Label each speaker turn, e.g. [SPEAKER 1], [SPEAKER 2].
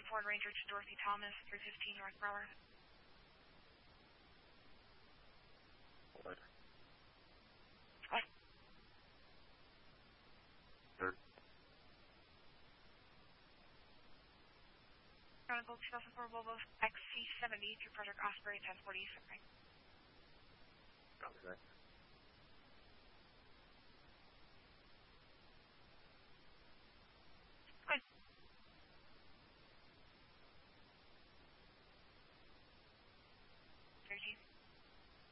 [SPEAKER 1] Ford Ranger to Dorothy Thomas, 315 North Broward.
[SPEAKER 2] What?
[SPEAKER 1] What?
[SPEAKER 2] Third.
[SPEAKER 1] Chronicle 2004 Volvo XC70 to Project Osprey 1040 Survey.
[SPEAKER 2] Copy that.